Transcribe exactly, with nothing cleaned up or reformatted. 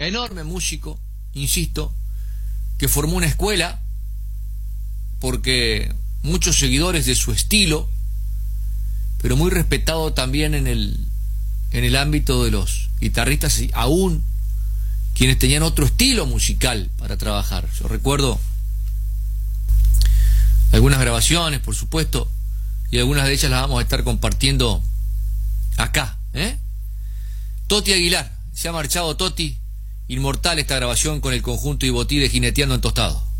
enorme músico, insisto, que formó una escuela porque muchos seguidores de su estilo, pero muy respetado también en el, en el ámbito de los guitarristas, y aún quienes tenían otro estilo musical para trabajar. Yo recuerdo algunas grabaciones, por supuesto, y algunas de ellas las vamos a estar compartiendo acá, ¿eh? Toti Aguilar, se ha marchado Toti, inmortal esta grabación con el conjunto Ibotí de Jineteando en Tostado.